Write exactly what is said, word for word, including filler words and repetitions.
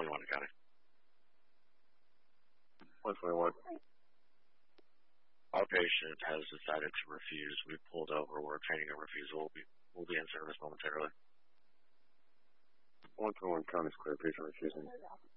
twenty-one County. one twenty-one. Our patient has decided to refuse. We pulled over. We're obtaining a refusal. We'll be, we'll be in service momentarily. one twenty-one County Square, patient refusing.